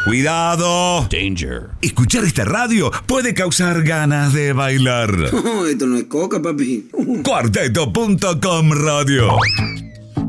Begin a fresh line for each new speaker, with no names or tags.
¡Cuidado!
Danger.
Escuchar esta radio puede causar ganas de bailar.
Esto no es coca, papi.
Cuarteto.com Radio.